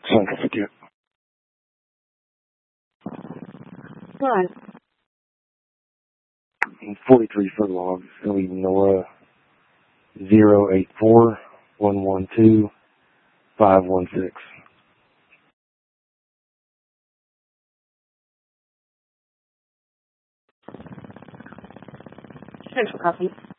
Central 58. What? 43 Furlong, Philly, Nora, 084-112-516. Central copy.